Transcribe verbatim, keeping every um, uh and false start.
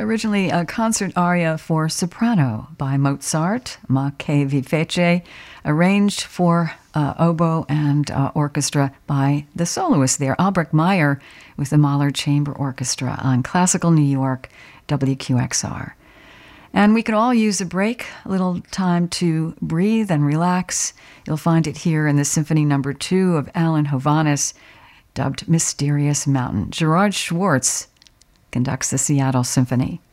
originally a concert aria for soprano by Mozart, Ma che vi fece, arranged for uh, oboe and uh, orchestra by the soloist there, Albrecht Meyer, with the Mahler Chamber Orchestra on Classical New York, W Q X R. And we can all use a break, a little time to breathe and relax. You'll find it here in the Symphony Number Two of Alan Hovhaness, dubbed Mysterious Mountain. Gerard Schwartz conducts the Seattle Symphony.